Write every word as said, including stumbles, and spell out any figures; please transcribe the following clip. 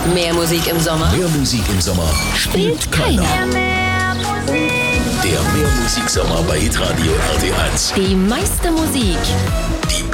Mehr Musik im Sommer? Mehr Musik im Sommer Spielt keiner. Der Mehr Musik Sommer bei Hitradio R T eins. Die meiste Musik. Die